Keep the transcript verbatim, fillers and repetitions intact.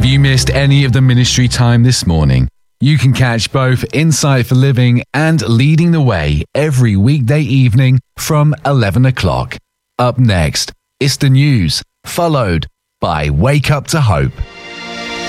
you missed any of the ministry time this morning, you can catch both Insight for Living and Leading the Way every weekday evening from eleven o'clock. Up next, it's the news, followed by Wake Up to Hope.